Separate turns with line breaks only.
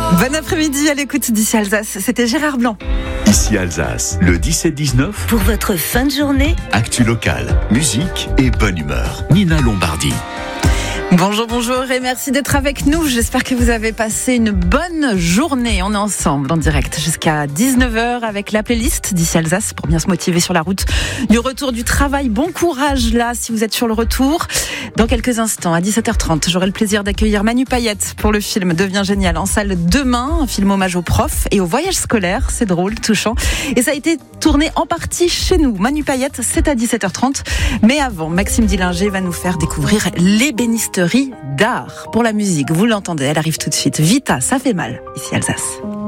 Bon après-midi à l'écoute d'ici Alsace, c'était Gérard Blanc.
Ici Alsace, le 17-19.
Pour votre fin de journée,
Actu locale, musique et bonne humeur. Nina Lombardi.
Bonjour et merci d'être avec nous. J'espère que vous avez passé une bonne journée. On est ensemble en direct jusqu'à 19h avec la playlist d'ici Alsace pour bien se motiver sur la route du retour du travail. Bon courage là si vous êtes sur le retour. Dans quelques instants, à 17h30, j'aurai le plaisir d'accueillir Manu Payette pour le film Devient génial en salle demain. Un film hommage aux profs et au voyage scolaire. C'est drôle, touchant. Et ça a été tourné en partie chez nous. Manu Payette, c'est à 17h30. Mais avant, Maxime Dillinger va nous faire découvrir l'ébénisterie d'art pour la musique. Vous l'entendez, elle arrive tout de suite. Vita, ça fait mal, ici Alsace.